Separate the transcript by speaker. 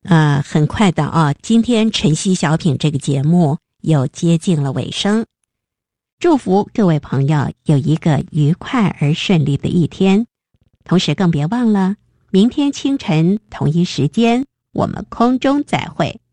Speaker 1: 很快的啊，今天晨曦小品这个节目又接近了尾声。祝福各位朋友有一个愉快而顺利的一天，同时更别忘了，明天清晨同一时间我们空中再会。